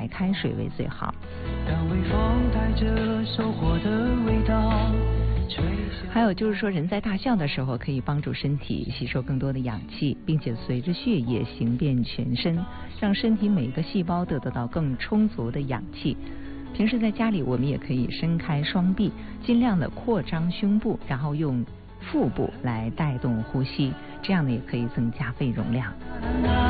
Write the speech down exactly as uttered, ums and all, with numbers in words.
白开水为最好。 让微风带着收获的味道。 还有就是说，人在大笑的时候可以帮助身体吸收更多的氧气，并且随着血液行遍全身，让身体每个细胞都得到更充足的氧气。平时在家里，我们也可以伸开双臂，尽量的扩张胸部，然后用腹部来带动呼吸，这样呢也可以增加肺容量。